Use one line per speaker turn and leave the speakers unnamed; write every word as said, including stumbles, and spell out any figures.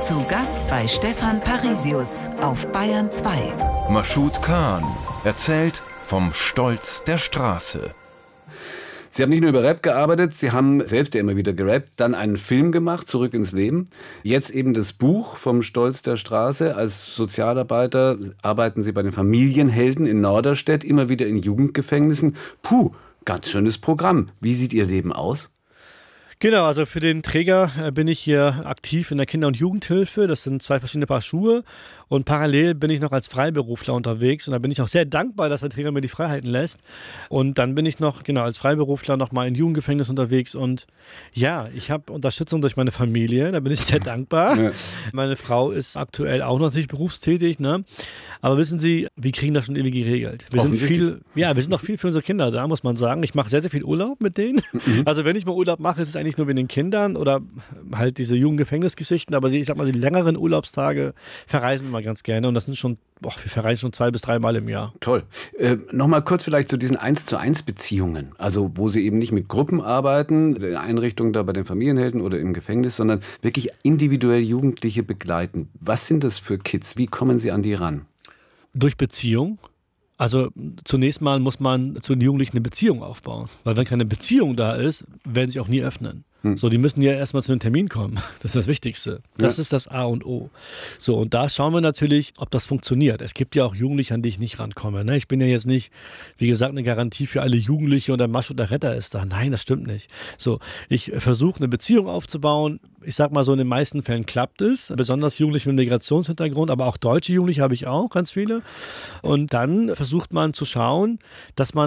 Zu Gast bei Stefan Parisius auf Bayern zwei.
Mashoud Khan erzählt vom Stolz der Straße.
Sie haben nicht nur über Rap gearbeitet, Sie haben selbst ja immer wieder gerappt, dann einen Film gemacht, Zurück ins Leben. Jetzt eben das Buch vom Stolz der Straße. Als Sozialarbeiter arbeiten Sie bei den Familienhelden in Norderstedt, immer wieder in Jugendgefängnissen. Puh, ganz schönes Programm. Wie sieht Ihr Leben aus?
Genau, also für den Träger äh, bin ich hier aktiv in der Kinder- und Jugendhilfe. Das sind zwei verschiedene Paar Schuhe. Und parallel bin ich noch als Freiberufler unterwegs. Und da bin ich auch sehr dankbar, dass der Träger mir die Freiheiten lässt. Und dann bin ich noch, genau, als Freiberufler noch mal in Jugendgefängnis unterwegs. Und ja, ich habe Unterstützung durch meine Familie. Da bin ich sehr dankbar. Ja. Meine Frau ist aktuell auch noch nicht berufstätig, ne? Aber wissen Sie, wir kriegen das schon irgendwie geregelt. Wir sind viel, ja, wir sind auch viel für unsere Kinder da, muss man sagen. Ich mache sehr, sehr viel Urlaub mit denen. Mhm. Also wenn ich mal Urlaub mache, ist es eigentlich nicht nur mit den Kindern oder halt diese Jugendgefängnisgeschichten, aber die, ich sag mal, die längeren Urlaubstage verreisen wir ganz gerne und das sind schon, boah, wir verreisen schon zwei bis drei Mal im Jahr.
Toll. Äh, Nochmal kurz vielleicht zu diesen eins zu eins Beziehungen, also wo Sie eben nicht mit Gruppen arbeiten, in Einrichtungen da bei den Familienhelden oder im Gefängnis, sondern wirklich individuell Jugendliche begleiten. Was sind das für Kids? Wie kommen Sie an die ran?
Durch Beziehung. Also zunächst mal muss man zu den Jugendlichen eine Beziehung aufbauen. Weil wenn keine Beziehung da ist, werden sie sich auch nie öffnen. Hm. So, die müssen ja erstmal zu einem Termin kommen. Das ist das Wichtigste. Das ja. ist das A und O. So, und da schauen wir natürlich, ob das funktioniert. Es gibt ja auch Jugendliche, an die ich nicht rankomme. Ne? Ich bin ja jetzt nicht, wie gesagt, eine Garantie für alle Jugendliche und der Maschoud der Retter ist da. Nein, das stimmt nicht. So, ich versuche eine Beziehung aufzubauen. Ich sag mal so, in den meisten Fällen klappt es. Besonders Jugendliche mit Migrationshintergrund, aber auch deutsche Jugendliche habe ich auch, ganz viele. Und dann versucht man zu schauen, dass man